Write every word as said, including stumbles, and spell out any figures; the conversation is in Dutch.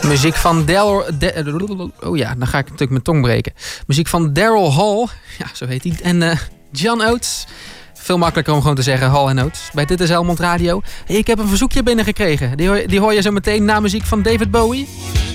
Muziek van Daryl... Oh ja, dan ga ik natuurlijk mijn tong breken. Muziek van Daryl Hall. Ja, zo heet hij. En uh, John Oates. Veel makkelijker om gewoon te zeggen Hall en Oates. Bij Dit is Helmond Radio. Hey, ik heb een verzoekje binnengekregen. Die hoor, die hoor je zo meteen na muziek van David Bowie.